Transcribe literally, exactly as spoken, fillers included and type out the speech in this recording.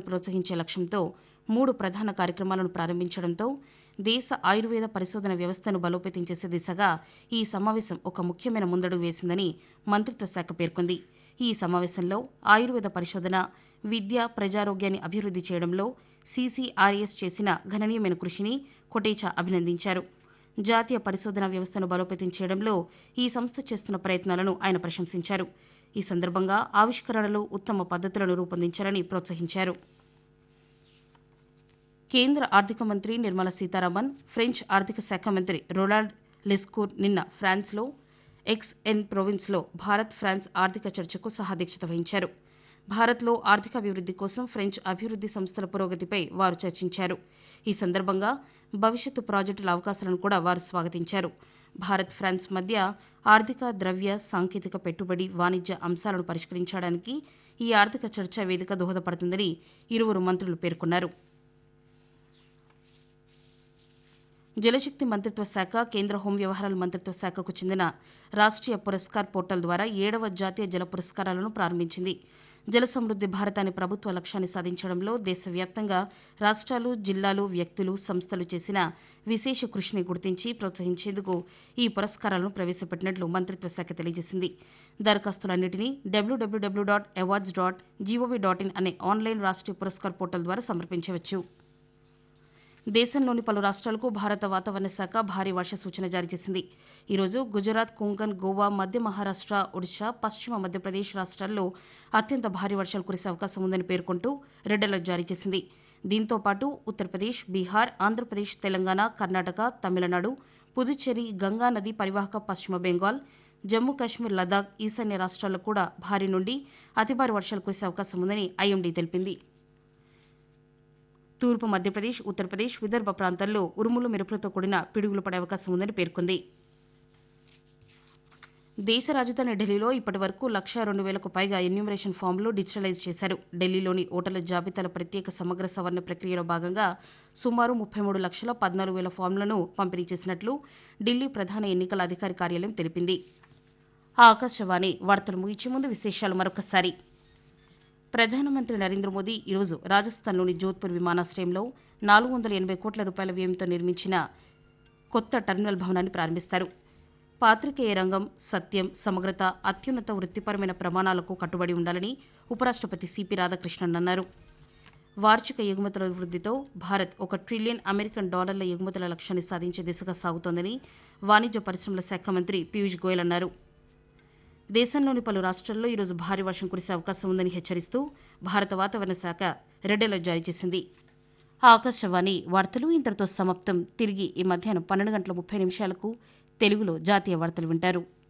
ప్రోత్సహించే లక్ష్యంతో మూడు ప్రధాన కార్యక్రమాలను ప్రారంభించడంతో దేశ ఆయుర్వేద పరిశోధన వ్యవస్థను బలోపేతం చేసే దిశగా ఈ సమావేశం ఒక ముఖ్యమైన ముందడుగు వేసిందని మంత్రిత్వ శాఖ పేర్కొంది. ఈ సమావేశంలో ఆయుర్వేద పరిశోధన, విద్య, ప్రజారోగ్యాన్ని అభివృద్ది చేయడంలో సీసీఆర్ఎస్ చేసిన గణనీయమైన కృషిని కొటేచా అభినందించారు. జాతీయ పరిశోధన వ్యవస్థను బలోపేతం చేయడంలో ఈ సంస్థ చేస్తున్న ప్రయత్నాలను ఆయన ప్రశంసించారు. ఈ సందర్భంగా ఆవిష్కరణలు, ఉత్తమ పద్దతులను రూపొందించాలని ప్రోత్సహించారు. కేంద్ర ఆర్థిక మంత్రి నిర్మలా సీతారామన్, ఫ్రెంచ్ ఆర్థిక శాఖ మంత్రి రొనాల్డ్ లెస్కూర్ నిన్న ఫ్రాన్స్లో ఎక్స్ ఎన్ ప్రొవిన్స్లో భారత్ ఫ్రాన్స్ ఆర్థిక చర్చకు సహాధ్యక్షత వహించారు. భారత్లో ఆర్థికాభివృద్ది కోసం ఫ్రెంచ్ అభివృద్ది సంస్థల పురోగతిపై వారు చర్చించారు. ఈ సందర్భంగా భవిష్యత్తు ప్రాజెక్టుల అవకాశాలను కూడా వారు స్వాగతించారు. భారత్ ఫ్రాన్స్ మధ్య ఆర్థిక, ద్రవ్య, సాంకేతిక, పెట్టుబడి, వాణిజ్య అంశాలను పరిష్కరించడానికి ఈ ఆర్థిక చర్చా వేదిక దోహదపడుతుందని ఇరువురు మంత్రులు పేర్కొన్నారు. జలశక్తి మంత్రిత్వ శాఖ, కేంద్ర హోం వ్యవహారాల మంత్రిత్వ శాఖకు చెందిన రాష్ట్రీయ పురస్కార్ పోర్టల్ ద్వారా ఏడవ జాతీయ జల పురస్కారాలను ప్రారంభించింది. జల సమృద్ది భారత్ అనే ప్రభుత్వ లక్ష్యాన్ని సాధించడంలో దేశవ్యాప్తంగా రాష్ట్రాలు, జిల్లాలు, వ్యక్తులు, సంస్థలు చేసిన విశేష కృషిని గుర్తించి ప్రోత్సహించేందుకు ఈ పురస్కారాలను ప్రవేశపెట్టినట్లు మంత్రిత్వ శాఖ తెలియజేసింది. దరఖాస్తులన్నింటినీ డబ్ల్యూడబ్ల్యూడబ్ల్యూ dot awards dot GOV dot in అనే ఆన్లైన్ రాష్ట్రీయ పురస్కార్ పోర్టల్ ద్వారా సమర్పించవచ్చు. దేశంలోని పలు రాష్ట్రాలకు భారత వాతావరణ శాఖ భారీ వర్ష సూచన జారీ చేసింది. ఈరోజు గుజరాత్, కొంకన్, గోవా, మధ్య మహారాష్ట్ర, ఒడిశా, పశ్చిమ మధ్యప్రదేశ్ రాష్ట్రాల్లో అత్యంత భారీ వర్షాలు కురిసే అవకాశం ఉందని పేర్కొంటూ రెడ్ అలర్ట్ జారీ చేసింది. దీంతో పాటు ఉత్తరప్రదేశ్, బీహార్, ఆంధ్రప్రదేశ్, తెలంగాణ, కర్ణాటక, తమిళనాడు, పుదుచ్చేరి, గంగా నది పరివాహక పశ్చిమ బెంగాల్, జమ్మూ కాశ్మీర్, లదాఖ్, ఈశాన్య రాష్ట్రాల్లో కూడా భారీ నుండి అతి భారీ వర్షాలు కురిసే అవకాశం ఉందని ఐఎండీ తెలిపింది. తూర్పు మధ్యప్రదేశ్, ఉత్తరప్రదేశ్, విదర్భ ప్రాంతాల్లో ఉరుములు, మెరుపులతో కూడిన పిడుగులు పడే అవకాశం ఉందని పేర్కొంది. దేశ రాజధాని ఢిల్లీలో ఇప్పటి వరకు లక్షా రెండు వేలకు పైగా ఎన్యూమరేషన్ ఫామ్లు డిజిటలైజ్ చేశారు. ఢిల్లీలోని ఓటర్ల జాబితాల ప్రత్యేక సమగ్ర సవరణ ప్రక్రియలో భాగంగా సుమారు ముప్పై మూడు లక్షల పద్నాలుగు వేల ఫామ్లను పంపిణీ చేసినట్లు ఢిల్లీ ప్రధాన ఎన్నికల అధికారి కార్యాలయం తెలిపింది. ఆకాశవాణి వార్తలు ముగించే ముందు విశేషాలు మరొకసారి. ప్రధానమంత్రి నరేంద్ర మోదీ ఈరోజు రాజస్థాన్లోని జోధ్పూర్ విమానాశ్రయంలో నాలుగు వందల ఎనభై కోట్ల రూపాయల వ్యయంతో నిర్మించిన కొత్త టెర్మినల్ భవనాన్ని ప్రారంభిస్తారు. పాత్రికేయ రంగం సత్యం, సమగ్రత, అత్యున్నత వృత్తిపరమైన ప్రమాణాలకు కట్టుబడి ఉండాలని ఉపరాష్టపతి సిపి రాధాకృష్ణన్ అన్నారు. వార్షిక ఎగుమతుల వృద్దితో భారత్ ఒక ట్రిలియన్ అమెరికన్ డాలర్ల ఎగుమతుల లక్ష్యాన్ని సాధించే దిశగా సాగుతోందని వాణిజ్య పరిశ్రమల శాఖ మంత్రి పీయూష్ గోయల్ అన్నారు. దేశంలోని పలు రాష్ట్రాల్లో ఈరోజు భారీ వర్షం కురిసే అవకాశం ఉందని హెచ్చరిస్తూ భారత వాతావరణ శాఖ రెడ్ అలర్ట్ జారీ చేసింది. ఆకాశవాణి వార్తలు ఇంతటితో సమాప్తం. తిరిగి ఈ మధ్యాహ్నం పన్నెండు గంటల ముప్పై నిమిషాలకు తెలుగులో జాతీయ వార్తలు వింటారు.